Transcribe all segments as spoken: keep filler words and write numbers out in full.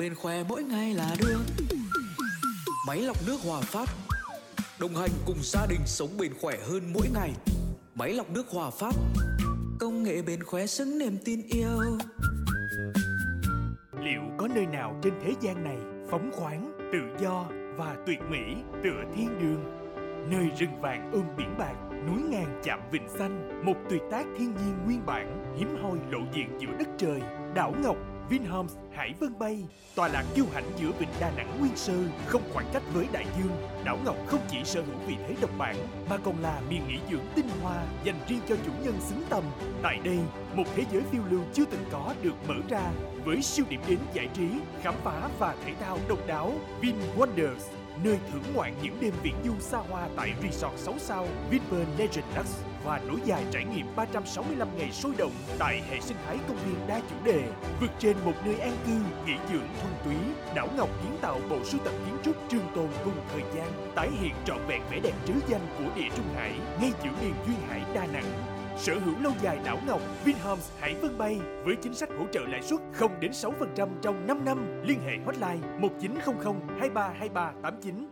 bền khỏe mỗi ngày là được. Máy lọc nước Hòa Phát, đồng hành cùng gia đình sống bền khỏe hơn mỗi ngày. Máy lọc nước Hòa Phát, công nghệ bền khỏe xứng niềm tin yêu. Liệu có nơi nào trên thế gian này phóng khoáng, tự do và tuyệt mỹ tựa thiên đường? Nơi rừng vàng ươm biển bạc, núi ngàn chạm vịnh xanh, một tuyệt tác thiên nhiên nguyên bản, hiếm hoi lộ diện giữa đất trời. Đảo Ngọc Vinhomes Hải Vân Bay, tọa lạc kiêu hãnh giữa vịnh Đà Nẵng nguyên sơ, không khoảng cách với đại dương. Đảo Ngọc không chỉ sở hữu vị thế độc bản mà còn là miền nghỉ dưỡng tinh hoa dành riêng cho chủ nhân xứng tầm. Tại đây, một thế giới phiêu lưu chưa từng có được mở ra với siêu điểm đến giải trí, khám phá và thể thao độc đáo. Vin Wonders, nơi thưởng ngoạn những đêm viễn du xa hoa tại resort sáu sao Vinpearl Legend Lux và nối dài trải nghiệm ba trăm sáu mươi lăm ngày sôi động tại hệ sinh thái công viên đa chủ đề. Vượt trên một nơi an cư, nghỉ dưỡng thuần túy, Đảo Ngọc kiến tạo bộ sưu tập kiến trúc trường tồn cùng thời gian, tái hiện trọn vẹn vẻ đẹp trứ danh của địa Trung Hải ngay giữa miền duyên hải Đà Nẵng. Sở hữu lâu dài Đảo Ngọc Vinhomes Hải Vân Bay với chính sách hỗ trợ lãi suất không đến sáu phần trăm trong năm năm. Liên hệ hotline một chín không không hai ba hai ba tám chín.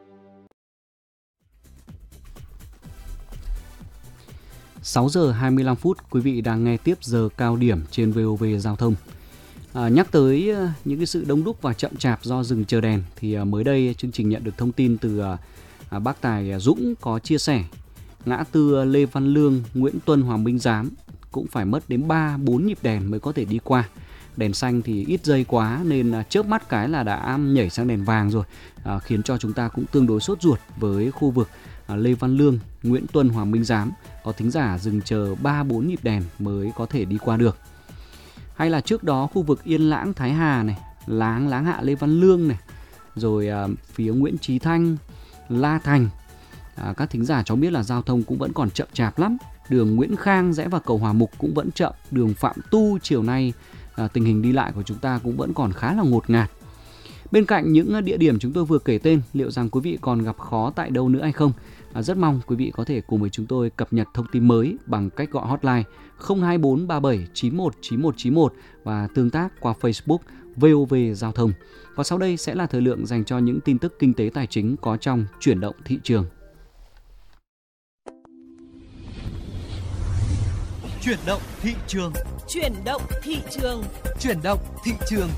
sáu giờ hai mươi lăm phút, quý vị đang nghe tiếp giờ cao điểm trên vê o vê Giao thông. À, nhắc tới uh, những cái sự đông đúc và chậm chạp do dừng chờ đèn thì uh, mới đây chương trình nhận được thông tin từ uh, uh, bác Tài Dũng có chia sẻ ngã tư Lê Văn Lương, Nguyễn Tuân, Hoàng Minh Giám cũng phải mất đến ba bốn nhịp đèn mới có thể đi qua. Đèn xanh thì ít giây quá nên uh, chớp mắt cái là đã nhảy sang đèn vàng rồi, uh, khiến cho chúng ta cũng tương đối sốt ruột với khu vực uh, Lê Văn Lương, Nguyễn Tuân, Hoàng Minh Giám. Có thính giả dừng chờ ba bốn nhịp đèn mới có thể đi qua được. Hay là trước đó khu vực Yên Lãng, Thái Hà này, Láng, Láng Hạ, Lê Văn Lương này, rồi à, phía Nguyễn Chí Thanh, La Thành, à, các thính giả cho biết là giao thông cũng vẫn còn chậm chạp lắm. Đường Nguyễn Khang rẽ vào cầu Hòa Mục cũng vẫn chậm. Đường Phạm Tu chiều nay à, tình hình đi lại của chúng ta cũng vẫn còn khá là ngột ngạt. Bên cạnh những địa điểm chúng tôi vừa kể tên, liệu rằng quý vị còn gặp khó tại đâu nữa hay không? À, rất mong quý vị có thể cùng với chúng tôi cập nhật thông tin mới bằng cách gọi hotline không hai bốn ba bảy chín một chín một chín một và tương tác qua Facebook vê o vê Giao thông. Và sau đây sẽ là thời lượng dành cho những tin tức kinh tế tài chính có trong chuyển động thị trường. Chuyển động thị trường. Chuyển động thị trường. Chuyển động thị trường.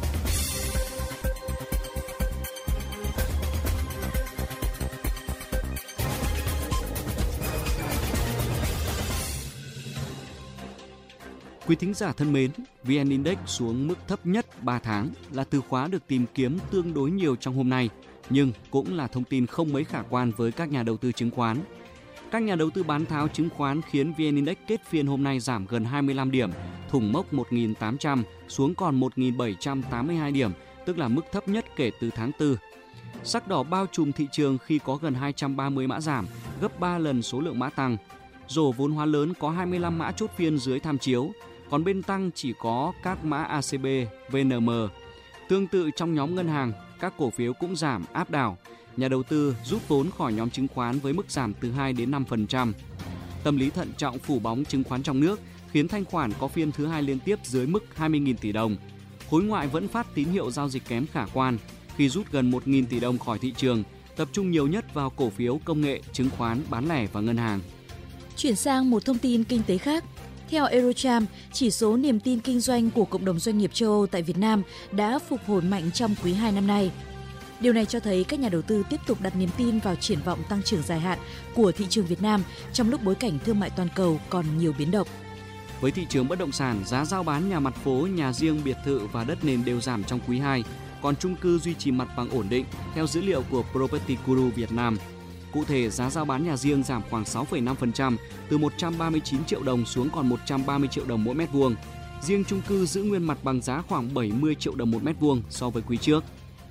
Quý thính giả thân mến, vê en Index xuống mức thấp nhất ba tháng là từ khóa được tìm kiếm tương đối nhiều trong hôm nay, nhưng cũng là thông tin không mấy khả quan với các nhà đầu tư chứng khoán. Các nhà đầu tư bán tháo chứng khoán khiến vê en Index kết phiên hôm nay giảm gần hai mươi lăm điểm, thủng mốc một nghìn tám trăm xuống còn một nghìn bảy trăm tám mươi hai điểm, tức là mức thấp nhất kể từ tháng tư. Sắc đỏ bao trùm thị trường khi có gần hai trăm ba mươi mã giảm, gấp ba lần số lượng mã tăng. Rổ vốn hóa lớn có hai mươi lăm mã chốt phiên dưới tham chiếu, còn bên tăng chỉ có các mã a xê bê, vê en em. Tương tự trong nhóm ngân hàng, các cổ phiếu cũng giảm áp đảo. Nhà đầu tư rút vốn khỏi nhóm chứng khoán với mức giảm từ hai đến năm phần trăm. Tâm lý thận trọng phủ bóng chứng khoán trong nước khiến thanh khoản có phiên thứ hai liên tiếp dưới mức hai mươi nghìn tỷ đồng. Khối ngoại vẫn phát tín hiệu giao dịch kém khả quan khi rút gần một nghìn tỷ đồng khỏi thị trường, tập trung nhiều nhất vào cổ phiếu công nghệ, chứng khoán, bán lẻ và ngân hàng. Chuyển sang một thông tin kinh tế khác. Theo Eurocharm, chỉ số niềm tin kinh doanh của cộng đồng doanh nghiệp châu Âu tại Việt Nam đã phục hồi mạnh trong quý hai năm nay. Điều này cho thấy các nhà đầu tư tiếp tục đặt niềm tin vào triển vọng tăng trưởng dài hạn của thị trường Việt Nam trong lúc bối cảnh thương mại toàn cầu còn nhiều biến động. Với thị trường bất động sản, giá rao bán nhà mặt phố, nhà riêng, biệt thự và đất nền đều giảm trong quý hai, còn chung cư duy trì mặt bằng ổn định theo dữ liệu của Property Guru Việt Nam. Cụ thể, giá rao bán nhà riêng giảm khoảng sáu phẩy năm phần trăm, từ một trăm ba mươi chín triệu đồng xuống còn một trăm ba mươi triệu đồng mỗi mét vuông. Riêng chung cư giữ nguyên mặt bằng giá khoảng bảy mươi triệu đồng một mét vuông so với quý trước.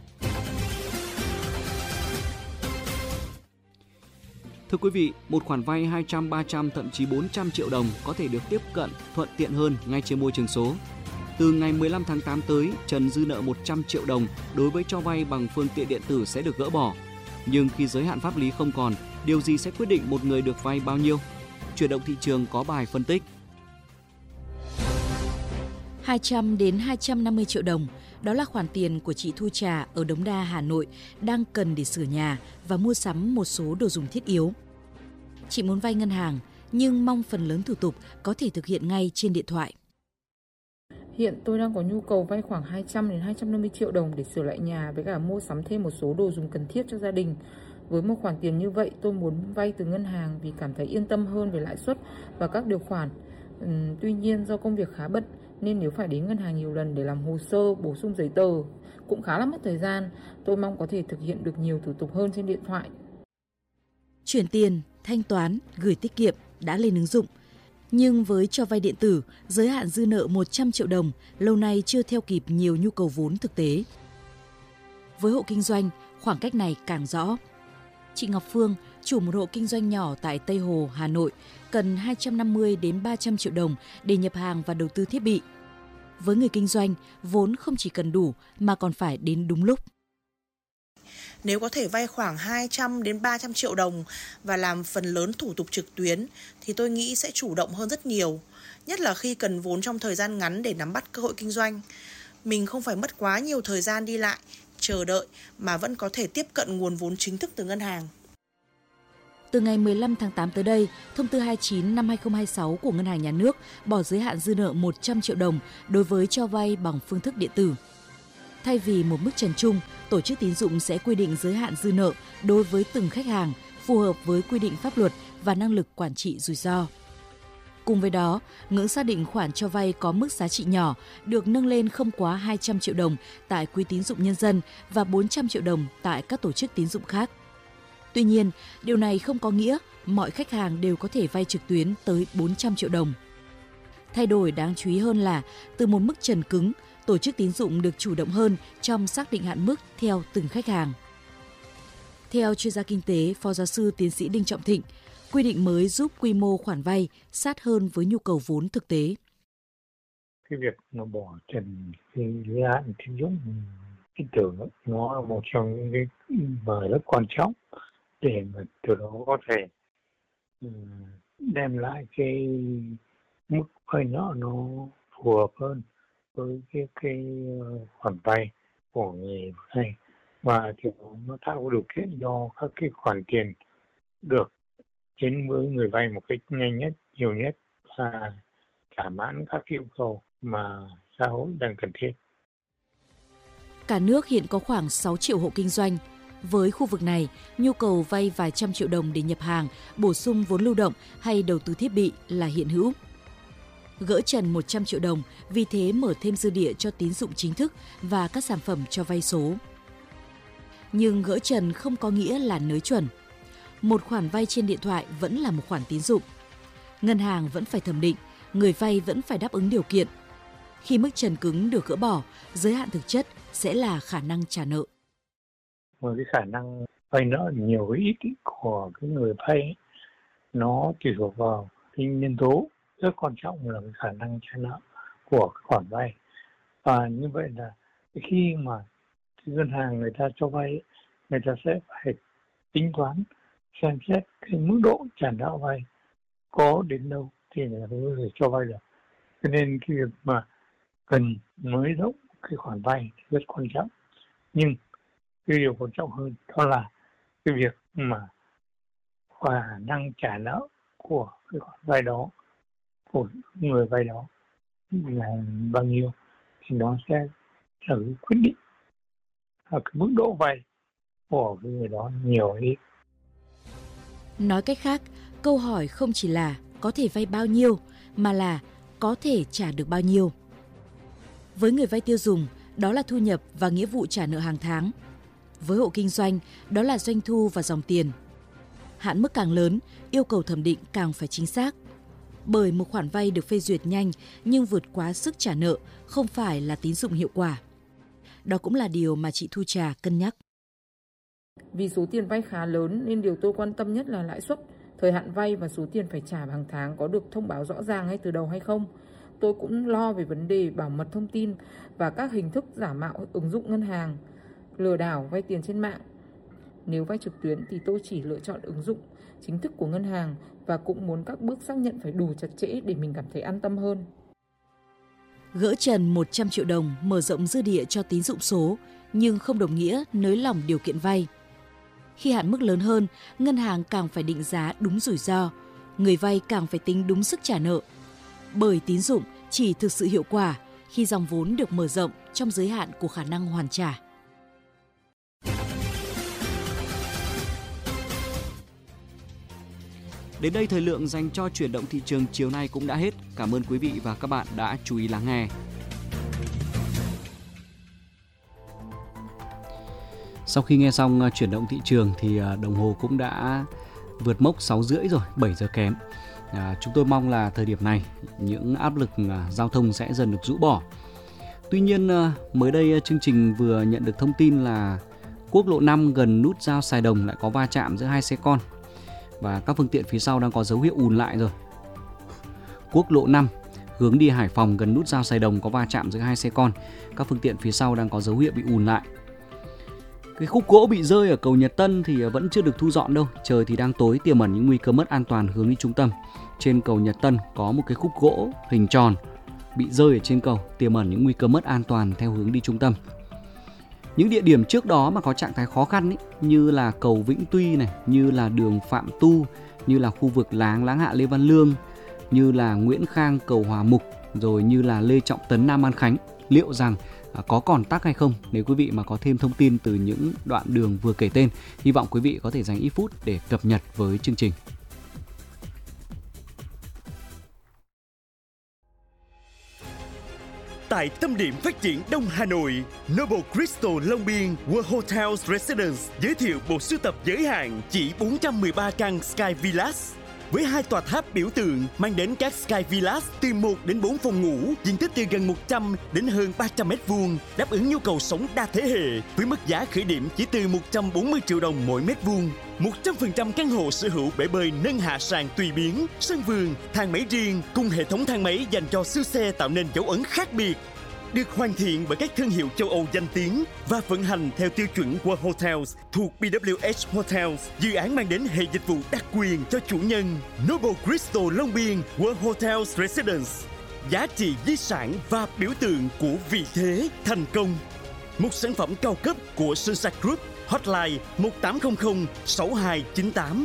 Thưa quý vị, một khoản vay hai trăm, ba trăm, thậm chí bốn trăm triệu đồng có thể được tiếp cận thuận tiện hơn ngay trên môi trường số. Từ ngày mười lăm tháng tám tới, trần dư nợ một trăm triệu đồng đối với cho vay bằng phương tiện điện tử sẽ được gỡ bỏ. Nhưng khi giới hạn pháp lý không còn, điều gì sẽ quyết định một người được vay bao nhiêu? Chuyển động thị trường có bài phân tích. hai hai trăm đến hai trăm năm mươi triệu đồng, đó là khoản tiền của chị Thu Trà ở Đống Đa, Hà Nội đang cần để sửa nhà và mua sắm một số đồ dùng thiết yếu. Chị muốn vay ngân hàng nhưng mong phần lớn thủ tục có thể thực hiện ngay trên điện thoại. Hiện tôi đang có nhu cầu vay khoảng hai trăm đến hai trăm năm mươi triệu đồng để sửa lại nhà với cả mua sắm thêm một số đồ dùng cần thiết cho gia đình. Với một khoản tiền như vậy, tôi muốn vay từ ngân hàng vì cảm thấy yên tâm hơn về lãi suất và các điều khoản. Uhm, tuy nhiên do công việc khá bận nên nếu phải đến ngân hàng nhiều lần để làm hồ sơ, bổ sung giấy tờ cũng khá là mất thời gian. Tôi mong có thể thực hiện được nhiều thủ tục hơn trên điện thoại. Chuyển tiền, thanh toán, gửi tiết kiệm đã lên ứng dụng. Nhưng với cho vay điện tử, giới hạn dư nợ một trăm triệu đồng lâu nay chưa theo kịp nhiều nhu cầu vốn thực tế. Với hộ kinh doanh, khoảng cách này càng rõ. Chị Ngọc Phương, chủ một hộ kinh doanh nhỏ tại Tây Hồ, Hà Nội, cần hai trăm năm mươi đến ba trăm triệu đồng để nhập hàng và đầu tư thiết bị. Với người kinh doanh, vốn không chỉ cần đủ mà còn phải đến đúng lúc. Nếu có thể vay khoảng hai trăm đến ba trăm triệu đồng và làm phần lớn thủ tục trực tuyến thì tôi nghĩ sẽ chủ động hơn rất nhiều, nhất là khi cần vốn trong thời gian ngắn để nắm bắt cơ hội kinh doanh. Mình không phải mất quá nhiều thời gian đi lại, chờ đợi mà vẫn có thể tiếp cận nguồn vốn chính thức từ ngân hàng. Từ ngày mười lăm tháng tám tới đây, Thông tư hai mươi chín năm hai nghìn không trăm hai mươi sáu của Ngân hàng Nhà nước bỏ giới hạn dư nợ một trăm triệu đồng đối với cho vay bằng phương thức điện tử. Thay vì một mức trần chung, tổ chức tín dụng sẽ quy định giới hạn dư nợ đối với từng khách hàng phù hợp với quy định pháp luật và năng lực quản trị rủi ro. Cùng với đó, ngưỡng xác định khoản cho vay có mức giá trị nhỏ được nâng lên không quá hai trăm triệu đồng tại Quỹ tín dụng nhân dân và bốn trăm triệu đồng tại các tổ chức tín dụng khác. Tuy nhiên, điều này không có nghĩa mọi khách hàng đều có thể vay trực tuyến tới bốn trăm triệu đồng. Thay đổi đáng chú ý hơn là từ một mức trần cứng, tổ chức tín dụng được chủ động hơn trong xác định hạn mức theo từng khách hàng. Theo chuyên gia kinh tế, Phó Giáo sư Tiến sĩ Đinh Trọng Thịnh, quy định mới giúp quy mô khoản vay sát hơn với nhu cầu vốn thực tế. Cái việc nó bỏ trần cái giới hạn tín dụng điện tử nó là một trong những cái mà rất quan trọng để mà từ đó có thể đem lại cái mức vay nợ nó phù hợp hơn với cái cái khoản vay của người vay, và thì nó tạo điều kiện cho các cái khoản tiền được đến với người vay một cách nhanh nhất, nhiều nhất và thỏa mãn các yêu cầu mà xã hội đang cần thiết. Cả nước hiện có khoảng sáu triệu hộ kinh doanh. Với khu vực này, nhu cầu vay vài trăm triệu đồng để nhập hàng, bổ sung vốn lưu động hay đầu tư thiết bị là hiện hữu. Gỡ trần một trăm triệu đồng, vì thế mở thêm dư địa cho tín dụng chính thức và các sản phẩm cho vay số. Nhưng gỡ trần không có nghĩa là nới chuẩn. Một khoản vay trên điện thoại vẫn là một khoản tín dụng. Ngân hàng vẫn phải thẩm định, người vay vẫn phải đáp ứng điều kiện. Khi mức trần cứng được gỡ bỏ, giới hạn thực chất sẽ là khả năng trả nợ. Với cái khả năng vay nợ nhiều hay ít của cái người vay, nó tùy thuộc vào cái nhân tố rất quan trọng là cái khả năng trả nợ của cái khoản vay. Và như vậy là khi mà cái ngân hàng người ta cho vay, người ta sẽ phải tính toán xem xét cái mức độ trả nợ vay có đến đâu thì người ta có thể cho vay được. Cho nên cái việc mà cần nới rộng cái khoản vay rất quan trọng. Nhưng cái điều quan trọng hơn đó là cái việc mà khả năng trả nợ của cái khoản vay đó, của người vay đó là bao nhiêu thì nó sẽ là cái quyết định là cái mức độ vay của cái người đó nhiều hay ít. Nói cách khác, câu hỏi không chỉ là có thể vay bao nhiêu mà là có thể trả được bao nhiêu. Với người vay tiêu dùng, đó là thu nhập và nghĩa vụ trả nợ hàng tháng. Với hộ kinh doanh, đó là doanh thu và dòng tiền. Hạn mức càng lớn, yêu cầu thẩm định càng phải chính xác. Bởi một khoản vay được phê duyệt nhanh nhưng vượt quá sức trả nợ không phải là tín dụng hiệu quả. Đó cũng là điều mà chị Thu Trà cân nhắc. Vì số tiền vay khá lớn nên điều tôi quan tâm nhất là lãi suất, thời hạn vay và số tiền phải trả hàng tháng có được thông báo rõ ràng ngay từ đầu hay không. Tôi cũng lo về vấn đề bảo mật thông tin và các hình thức giả mạo ứng dụng ngân hàng, lừa đảo vay tiền trên mạng. Nếu vay trực tuyến thì tôi chỉ lựa chọn ứng dụng chính thức của ngân hàng và cũng muốn các bước xác nhận phải đủ chặt chẽ để mình cảm thấy an tâm hơn. Gỡ trần một trăm triệu đồng mở rộng dư địa cho tín dụng số, nhưng không đồng nghĩa nới lỏng điều kiện vay. Khi hạn mức lớn hơn, ngân hàng càng phải định giá đúng rủi ro, người vay càng phải tính đúng sức trả nợ. Bởi tín dụng chỉ thực sự hiệu quả khi dòng vốn được mở rộng trong giới hạn của khả năng hoàn trả. Đến đây thời lượng dành cho chuyển động thị trường chiều nay cũng đã hết. Cảm ơn quý vị và các bạn đã chú ý lắng nghe. Sau khi nghe xong chuyển động thị trường thì đồng hồ cũng đã vượt mốc sáu rưỡi rồi, bảy giờ kém. À, chúng tôi mong là thời điểm này những áp lực giao thông sẽ dần được rũ bỏ. Tuy nhiên mới đây chương trình vừa nhận được thông tin là quốc lộ năm gần nút giao Sài Đồng lại có va chạm giữa hai xe con và các phương tiện phía sau đang có dấu hiệu ùn lại rồi. Quốc lộ năm hướng đi Hải Phòng gần nút giao Sài Đồng có va chạm giữa hai xe con, các phương tiện phía sau đang có dấu hiệu bị ùn lại. Cái khúc gỗ bị rơi ở cầu Nhật Tân thì vẫn chưa được thu dọn đâu, trời thì đang tối, tiềm ẩn những nguy cơ mất an toàn hướng đi trung tâm. Trên cầu Nhật Tân có một cái khúc gỗ hình tròn bị rơi ở trên cầu, tiềm ẩn những nguy cơ mất an toàn theo hướng đi trung tâm. Những địa điểm trước đó mà có trạng thái khó khăn ý, như là cầu Vĩnh Tuy này, như là đường Phạm Tu, như là khu vực Láng, Láng Hạ Lê Văn Lương, như là Nguyễn Khang cầu Hòa Mục, rồi như là Lê Trọng Tấn Nam An Khánh, liệu rằng à, có còn tắc hay không? Nếu quý vị mà có thêm thông tin từ những đoạn đường vừa kể tên, hy vọng quý vị có thể dành ít phút để cập nhật với chương trình. Tại tâm điểm phát triển Đông Hà Nội, Noble Crystal Long Biên World Hotels Residence giới thiệu bộ sưu tập giới hạn chỉ bốn trăm mười ba căn Sky Villas. Với hai tòa tháp biểu tượng mang đến các Sky Villas từ một đến bốn phòng ngủ, diện tích từ gần một trăm đến hơn ba trăm mét vuông, đáp ứng nhu cầu sống đa thế hệ với mức giá khởi điểm chỉ từ một trăm bốn mươi triệu đồng mỗi mét vuông. một trăm phần trăm căn hộ sở hữu bể bơi nâng hạ sàn tùy biến, sân vườn, thang máy riêng cùng hệ thống thang máy dành cho siêu xe tạo nên dấu ấn khác biệt. Được hoàn thiện bởi các thương hiệu châu Âu danh tiếng và vận hành theo tiêu chuẩn World Hotels thuộc bê vê kép hát Hotels, dự án mang đến hệ dịch vụ đặc quyền cho chủ nhân. Noble Crystal Long Biên World Hotels Residence, giá trị di sản và biểu tượng của vị thế thành công. Một sản phẩm cao cấp của Sunset Group. Hotline một tám không không sáu hai chín tám.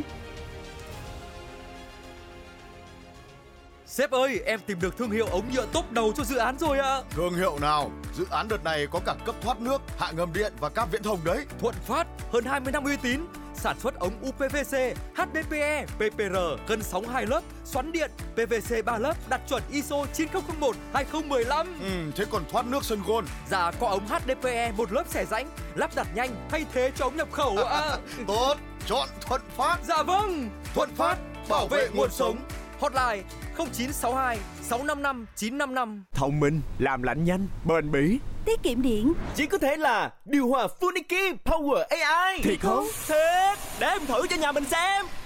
Sếp ơi, em tìm được thương hiệu ống nhựa top đầu cho dự án rồi ạ. À. Thương hiệu nào? Dự án đợt này có cả cấp thoát nước, hạ ngầm điện và cáp viễn thông đấy. Thuận Phát, hơn hai mươi năm uy tín. Sản xuất ống u pê vê xê, hát đê pê e, pê pê rờ, cân sóng hai lớp, xoắn điện, pê vê xê ba lớp, đạt chuẩn i ét ô chín không không một hai không một lăm. Ừ, thế còn thoát nước Sun Gold? Dạ, có ống hát đê pê e một lớp xẻ rãnh, lắp đặt nhanh, thay thế cho ống nhập khẩu ạ. À. Tốt, chọn Thuận Phát. Dạ vâng, Thuận Phát, bảo vệ nguồn sống. Hotline không chín sáu hai sáu năm năm chín năm năm. Thông minh, làm lạnh nhanh, bền bỉ, tiết kiệm điện. Chỉ có thể là điều hòa Funiki Power a i. Thiệt không? Thiệt, để em thử cho nhà mình xem.